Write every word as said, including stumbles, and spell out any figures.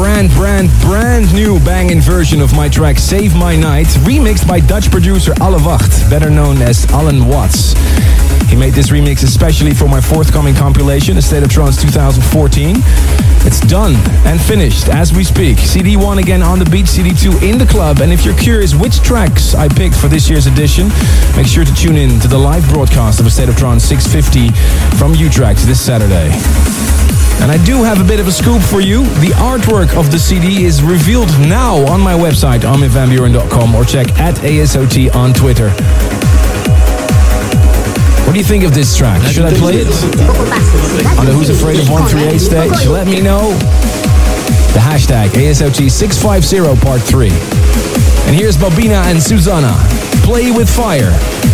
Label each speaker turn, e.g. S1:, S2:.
S1: brand, brand, brand new banging version of my track Save My Night, remixed by Dutch producer Alle Wacht, better known as Alan Watts. He made this remix especially for my forthcoming compilation, A State of Trance twenty fourteen. It's done and finished as we speak. C D one again on the beach, C D two in the club. And if you're curious which tracks I picked for this year's edition, make sure to tune in to the live broadcast of A State of Trance six fifty from Utrecht this Saturday. And I do have a bit of a scoop for you. The artwork of the C D is revealed now on my website, armin van buuren dot com, or check at A S O T on Twitter. What do you think of this track? Should I play it on the Who's Afraid of one thirty-eight stage? Let me know. The hashtag A S O T six fifty part three. And here's Bobina and Susanna. Play with Fire.